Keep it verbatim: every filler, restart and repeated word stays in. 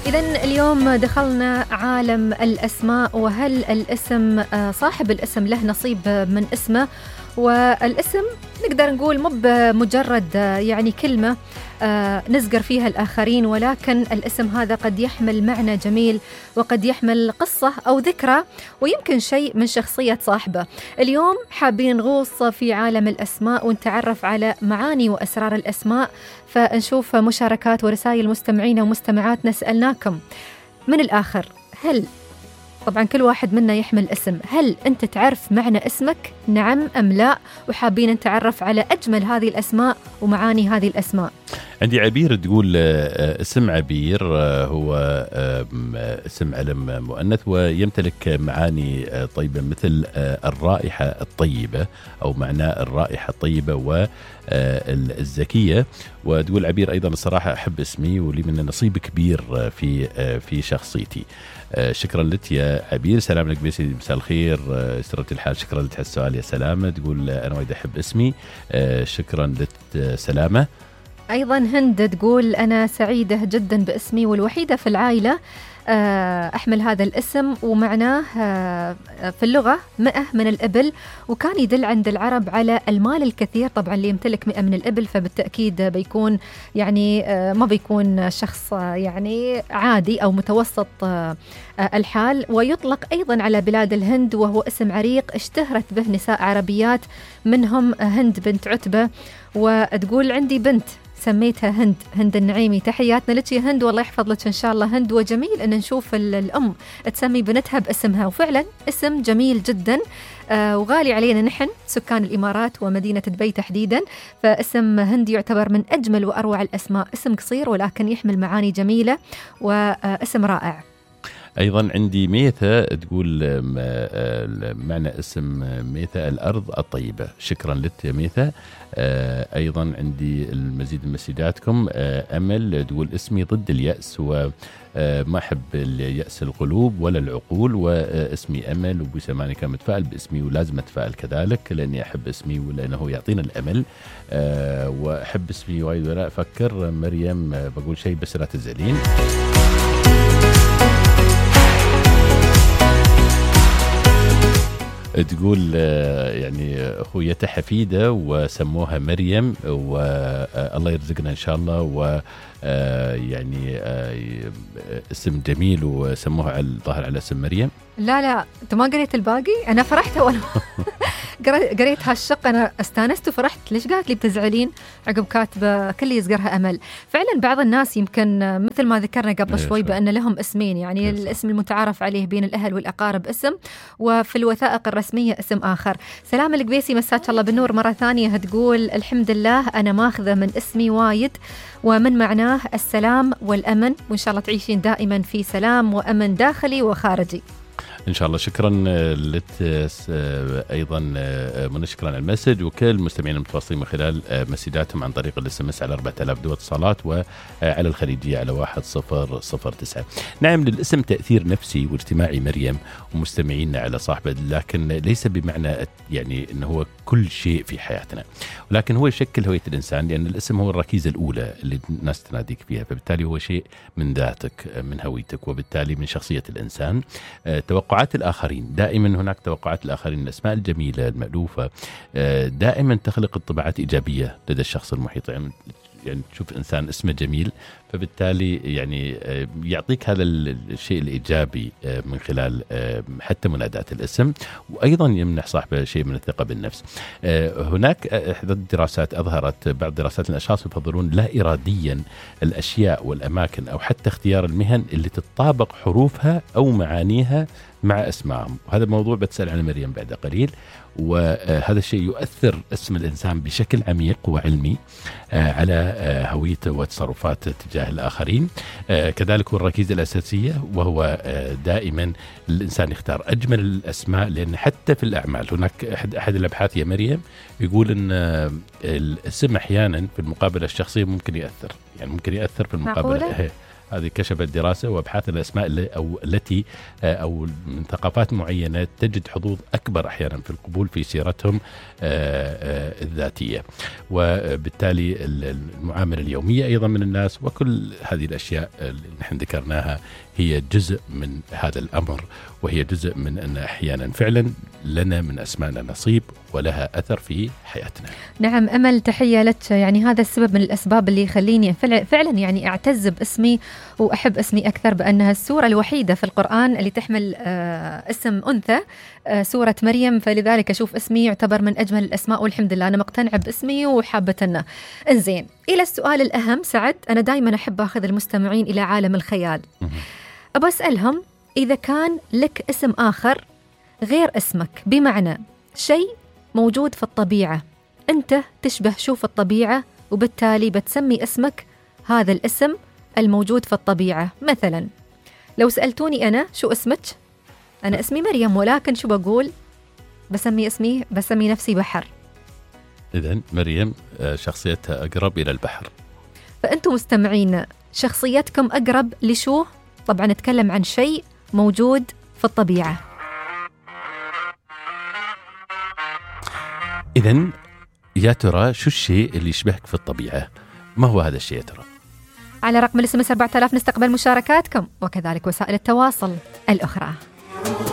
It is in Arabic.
إذن اليوم دخلنا عالم الأسماء، وهل الاسم صاحب الاسم له نصيب من اسمه؟ والاسم نقدر نقول مو بمجرد يعني كلمة نزقر فيها الآخرين، ولكن الاسم هذا قد يحمل معنى جميل، وقد يحمل قصة أو ذكرى، ويمكن شيء من شخصية صاحبه. اليوم حابين نغوص في عالم الأسماء ونتعرف على معاني وأسرار الأسماء، فنشوف مشاركات ورسائل مستمعين ومستمعاتنا. سألناكم من الآخر، هل طبعا كل واحد منا يحمل اسم، هل أنت تعرف معنى اسمك؟ نعم أم لا؟ وحابين نتعرف على أجمل هذه الأسماء ومعاني هذه الأسماء. عندي عبير تقول اسم عبير هو اسم علم مؤنث ويمتلك معاني طيبة مثل الرائحة الطيبة أو معنى الرائحة الطيبة والذكية. وتقول عبير أيضا الصراحة أحب اسمي ولي من نصيب كبير في في شخصيتي. شكرا لك يا عبير. سلام لك بيسي، مساء الخير، سرة الحال. شكرا لك على السؤال يا سلامة. تقول أنا وايد أحب اسمي. شكرا لك سلامة. أيضا هند تقول أنا سعيدة جدا باسمي والوحيدة في العائلة أحمل هذا الاسم، ومعناه في اللغة مئة من الإبل، وكان يدل عند العرب على المال الكثير. طبعا اللي يمتلك مئة من الإبل فبالتأكيد بيكون يعني ما بيكون شخص يعني عادي أو متوسط الحال. ويطلق أيضا على بلاد الهند، وهو اسم عريق اشتهرت به نساء عربيات، منهم هند بنت عتبة. وتقول عندي بنت سميتها هند، هند النعيمي. تحياتنا لك يا هند، والله يحفظ لك إن شاء الله هند. وجميل أن نشوف الأم تسمي بنتها باسمها، وفعلا اسم جميل جدا آه وغالي علينا نحن سكان الإمارات ومدينة دبي تحديدا. فاسم هند يعتبر من أجمل وأروع الأسماء، اسم قصير ولكن يحمل معاني جميلة واسم رائع. أيضا عندي ميثة تقول معنى اسم ميثة الأرض الطيبة. شكرا لك يا ميثة. أيضا عندي المزيد من مسجاتكم. أمل تقول اسمي ضد اليأس وما أحب اليأس القلوب ولا العقول، واسمي أمل وبسماني كان متفائل باسمي ولازم أتفائل كذلك لأني أحب اسمي ولأنه يعطينا الأمل. وأحب اسمي وايد ولا أفكر. مريم بقول شيء بس لا تزعلين. تقول يعني أخويتها حفيدة وسموها مريم، والله يرزقنا إن شاء الله، و يعني اسم جميل وسموها على الظاهر على اسم مريم. لا لا أنت ما قريت الباقي؟ أنا فرحت وأنا قريت هالشق، أنا استانست وفرحت. ليش قالت لي بتزعلين عقب كاتبة كل يصقرها أمل؟ فعلا بعض الناس يمكن مثل ما ذكرنا قبل شوي بأن لهم اسمين، يعني الاسم المتعارف عليه بين الأهل والأقارب اسم، وفي الوثائق الرسمية اسم آخر. سلام القبيسي، مساك الله بالنور مرة ثانية. هتقول الحمد لله أنا ماخذة من اسمي وايد، ومن معناه السلام والأمن، وإن شاء الله تعيشين دائما في سلام وأمن داخلي وخارجي إن شاء الله. شكرا لك أيضا من شكرا على المسج، وكل المستمعين المتواصلين من خلال مسجاتهم عن طريق الاس ام اس على أربعة آلاف دو اتصالات، وعلى الخليجية على واحد صفر صفر تسعة. نعم للاسم تأثير نفسي واجتماعي مريم ومستمعينا على صاحبه، لكن ليس بمعنى يعني أنه هو كل شيء في حياتنا، ولكن هو يشكل هوية الإنسان، لأن الاسم هو الركيزة الأولى اللي الناس تناديك فيها، فبالتالي هو شيء من ذاتك من هويتك وبالتالي من شخصية الإنسان. توقعات الآخرين، دائما هناك توقعات الآخرين. الأسماء الجميلة المألوفة دائما تخلق انطباعات إيجابية لدى الشخص المحيط. يعني يعني تشوف إنسان اسمه جميل فبالتالي يعني يعطيك هذا الشيء الإيجابي من خلال حتى منادات الاسم، وأيضا يمنح صاحبه شيء من الثقة بالنفس. هناك إحدى الدراسات أظهرت بعض دراسات الأشخاص يفضلون لا إراديا الأشياء والأماكن أو حتى اختيار المهن اللي تتطابق حروفها أو معانيها مع اسمائهم. وهذا الموضوع بتسأل عن مريم بعد قليل. وهذا الشيء يؤثر اسم الإنسان بشكل عميق وعلمي على هويته وتصرفاته تجاه الآخرين. كذلك هو الركيزة الأساسية، وهو دائما الإنسان يختار أجمل الأسماء، لأن حتى في الأعمال هناك أحد, أحد الأبحاث يا مريم يقول أن الاسم أحيانا في المقابلة الشخصية ممكن يأثر، يعني ممكن يأثر في المقابلة. هذه كشفت دراسة وأبحاث الأسماء اللي أو التي أو من ثقافات معينة تجد حظوظ أكبر أحيانا في القبول في سيرتهم الذاتية، وبالتالي المعاملة اليومية أيضا من الناس، وكل هذه الأشياء اللي نحن ذكرناها هي جزء من هذا الأمر، وهي جزء من أن أحيانا فعلا لنا من أسمائنا نصيب ولها أثر في حياتنا. نعم أمل، تحية لك. يعني هذا السبب من الأسباب اللي يخليني فعلا يعني أعتز باسمي وأحب اسمي أكثر، بأنها السورة الوحيدة في القرآن اللي تحمل آه اسم أنثى، آه سورة مريم، فلذلك أشوف اسمي يعتبر من أجمل الأسماء، والحمد لله أنا مقتنعة باسمي وحابتنا. إنزين، إلى السؤال الأهم سعد، أنا دايما أحب أخذ المستمعين إلى عالم الخيال. أبى أسألهم إذا كان لك اسم آخر غير اسمك، بمعنى شيء موجود في الطبيعة، أنت تشبه شوف الطبيعة، وبالتالي بتسمي اسمك هذا الاسم الموجود في الطبيعة. مثلا لو سألتوني أنا شو اسمك، أنا اسمي مريم، ولكن شو بقول؟ بسمي اسمي بسمي نفسي بحر. إذن مريم شخصيتها أقرب إلى البحر. فأنتم مستمعين شخصيتكم أقرب لشو؟ طبعا نتكلم عن شيء موجود في الطبيعة. إذن يا ترى شو الشيء اللي يشبهك في الطبيعة؟ ما هو هذا الشيء يا ترى؟ على رقم الاس ام اس أربعة آلاف نستقبل مشاركاتكم، وكذلك وسائل التواصل الأخرى.